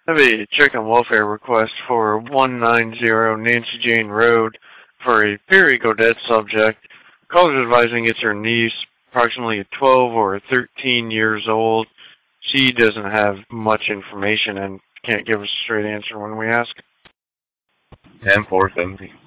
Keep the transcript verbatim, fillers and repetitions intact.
I have a chicken welfare request for one ninety Nancy Jane Road for a Perry Godet subject. Caller's advising it's her niece, approximately twelve or thirteen years old. She doesn't have much information and can't give us a straight answer when we ask. ten four seventy.